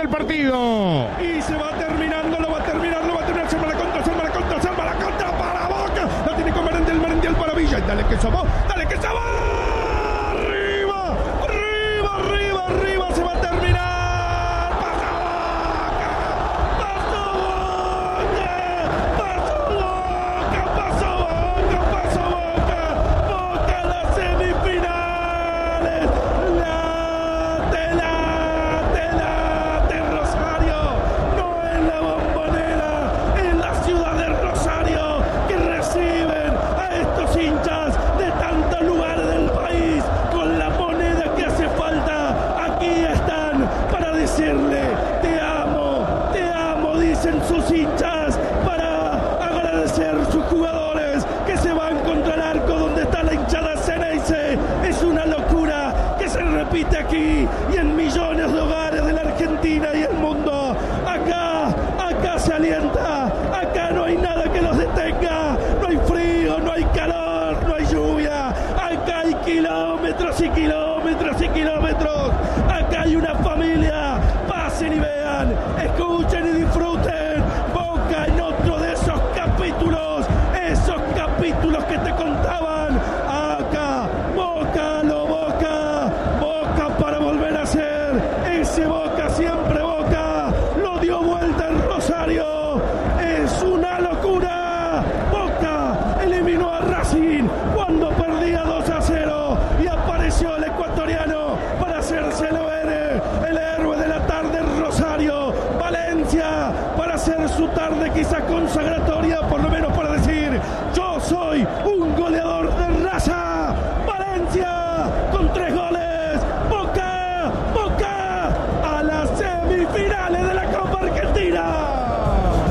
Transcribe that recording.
el partido. Y se va terminando, lo va a terminar, salva la contra para Boca. La tiene con Merendiel para Villa. Y dale que Sabó. Arriba, se va a terminar. Pasó Boca. Boca en las semifinales. Late Rosario, no en la Bombonera, en la ciudad de Rosario, que reciben a estos hinchas de tantos lugares del país con la moneda que hace falta. Aquí están para decirle te amo, dicen sus hinchas, para agradecer sus jugadores que se van contra el arco donde está la hinchada Ceneice. Es una locura que se repite aquí y en millones de hogares de la Argentina y el mundo. Acá se alienta, acá no hay nada que los detenga, no hay frío, no hay calor, no hay lluvia, acá hay kilómetros y kilómetros y kilómetros, acá hay una familia. Pasen y vean, escuchen y disfruten Boca en otro de esos capítulos que te contaban. Acá Boca para volver a ser ese Boca, siempre Boca, lo dio vuelta en Rosario. Es una locura. Boca eliminó a Racing cuando perdía 2-0 y apareció el ecuatoriano para hacerse el héroe de la tarde en Rosario. Valencia para hacer su tarde quizá consagratoria